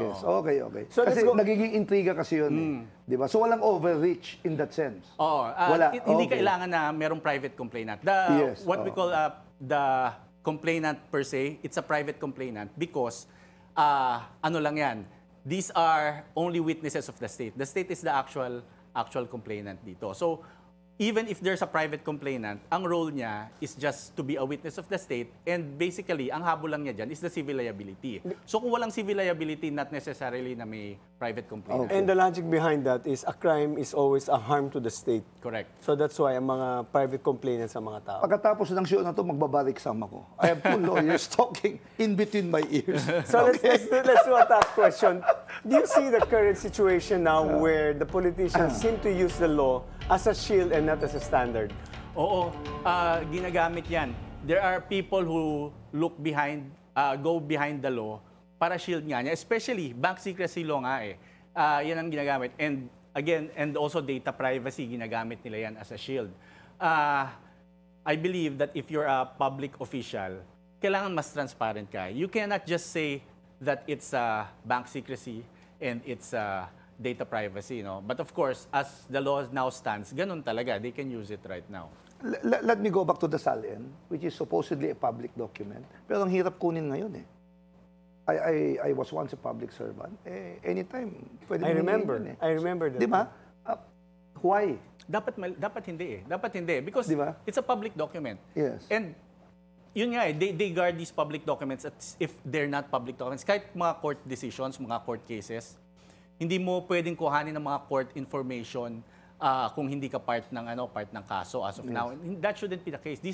Yes, okay, okay. So Kasi let's go- nagiging intriga kasi yun eh. Di ba? So walang overreach in that sense. Oo. Wala. Hindi Okay. kailangan na merong private complainant. Yes, What we call the complainant per se, it's a private complainant because ano lang yan, these are only witnesses of the state. The state is the actual complainant dito. So even if there's a private complainant, ang role niya is just to be a witness of the state and basically, ang habol lang niya dyan is the civil liability. So kung walang civil liability, not necessarily na may private complainant. And the logic behind that is a crime is always a harm to the state. Correct. So that's why ang mga private complainants sa mga tao. Pagkatapos ng show na to, magbabar-exam ako. I have two lawyers talking in between my ears. So let's do a tough question. Do you see the current situation now where the politicians seem to use the law as a shield and not as a standard? Oo, ginagamit yan. There are people who look behind, go behind the law para shield nga niya. Especially, bank secrecy law nga eh. Yan ang ginagamit. And again, and also data privacy, ginagamit nila yan as a shield. I believe that if you're a public official, kailangan mas transparent ka. You cannot just say that it's bank secrecy and it's data privacy, no? But of course, as the law now stands, ganun talaga. They can use it right now. Let me go back to the SALN, which is supposedly a public document. Pero ang hirap kunin ngayon eh. I was once a public servant. Anytime, pwede I mo remember. hingin eh. I remember that. Di ba? Why? Dapat hindi eh. Dapat hindi. Because Di ba? it's a public document. Yes. And yun nga eh, they guard these public documents as if they're not public documents. Kahit mga court decisions, mga court cases, hindi mo pwedeng kuhanin ng mga court information kung hindi ka part ng kaso as of now. That shouldn't be the case.